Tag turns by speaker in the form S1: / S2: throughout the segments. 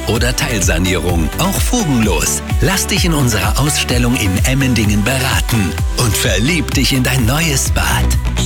S1: oder Teilsanierung, auch fugenlos. Lass dich in unserer Ausstellung in Emmendingen beraten und verlieb dich in dein neues Bad.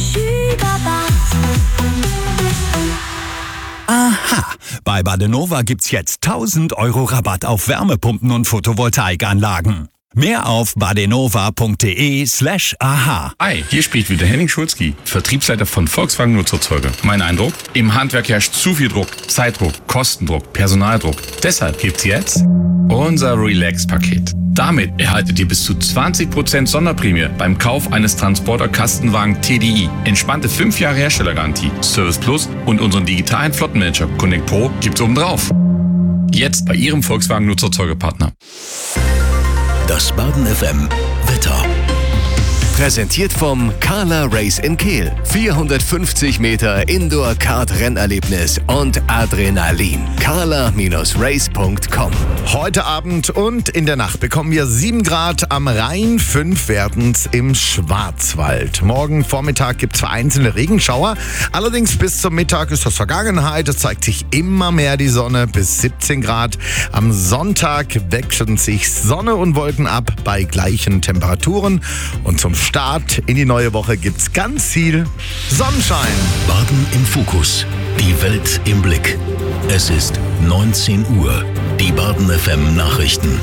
S1: Aha, bei Badenova gibt's jetzt 1.000 € Rabatt auf Wärmepumpen und Photovoltaikanlagen. Mehr auf badenova.de/aha.
S2: Hi, hier spricht wieder Henning Schulzki, Vertriebsleiter von Volkswagen Nutzerzeuger. Mein Eindruck? Im Handwerk herrscht zu viel Druck, Zeitdruck, Kostendruck, Personaldruck. Deshalb gibt's jetzt unser Relax-Paket. Damit erhaltet ihr bis zu 20% Sonderprämie beim Kauf eines Transporter-Kastenwagen TDI. Entspannte 5 Jahre Herstellergarantie, Service Plus und unseren digitalen Flottenmanager Connect Pro gibt's obendrauf. Jetzt bei Ihrem Volkswagen Nutzerzeugerpartner.
S1: Das Baden FM Wetter.
S3: Präsentiert vom Carla Race in Kehl. 450 Meter Indoor-Kart-Rennerlebnis und Adrenalin. carla-race.com.
S4: Heute Abend und in der Nacht bekommen wir 7 Grad am Rhein, 5 werden's im Schwarzwald. Morgen Vormittag gibt's vereinzelte Regenschauer. Allerdings bis zum Mittag ist das Vergangenheit. Es zeigt sich immer mehr die Sonne bis 17 Grad. Am Sonntag wechseln sich Sonne und Wolken ab bei gleichen Temperaturen. Und zum Start in die neue Woche gibt's ganz viel Sonnenschein.
S1: Baden im Fokus. Die Welt im Blick. Es ist 19 Uhr. Die Baden FM Nachrichten.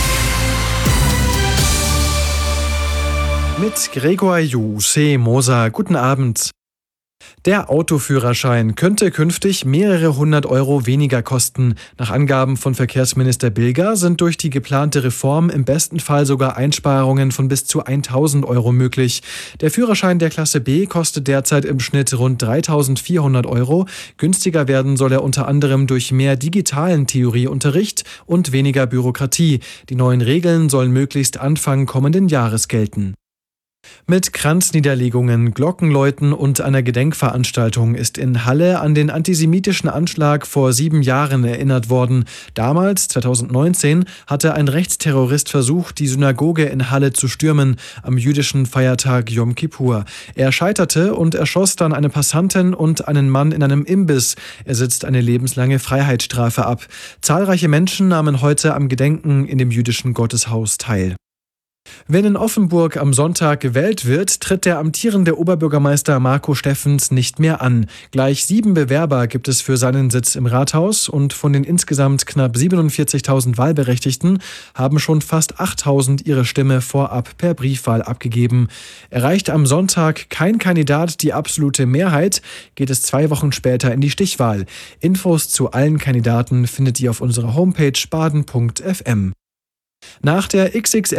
S5: Mit Gregor Juse Moser. Guten Abend. Der Autoführerschein könnte künftig mehrere 100 € weniger kosten. Nach Angaben von Verkehrsminister Bilger sind durch die geplante Reform im besten Fall sogar Einsparungen von bis zu 1.000 € möglich. Der Führerschein der Klasse B kostet derzeit im Schnitt rund 3.400 €. Günstiger werden soll er unter anderem durch mehr digitalen Theorieunterricht und weniger Bürokratie. Die neuen Regeln sollen möglichst Anfang kommenden Jahres gelten. Mit Kranzniederlegungen, Glockenläuten und einer Gedenkveranstaltung ist in Halle an den antisemitischen Anschlag vor 7 Jahren erinnert worden. Damals, 2019, hatte ein Rechtsterrorist versucht, die Synagoge in Halle zu stürmen, am jüdischen Feiertag Yom Kippur. Er scheiterte und erschoss dann eine Passantin und einen Mann in einem Imbiss. Er sitzt eine lebenslange Freiheitsstrafe ab. Zahlreiche Menschen nahmen heute am Gedenken in dem jüdischen Gotteshaus teil. Wenn in Offenburg am Sonntag gewählt wird, tritt der amtierende Oberbürgermeister Marco Steffens nicht mehr an. Gleich 7 Bewerber gibt es für seinen Sitz im Rathaus und von den insgesamt knapp 47.000 Wahlberechtigten haben schon fast 8.000 ihre Stimme vorab per Briefwahl abgegeben. Erreicht am Sonntag kein Kandidat die absolute Mehrheit, geht es 2 Wochen später in die Stichwahl. Infos zu allen Kandidaten findet ihr auf unserer Homepage baden.fm. Nach der XXL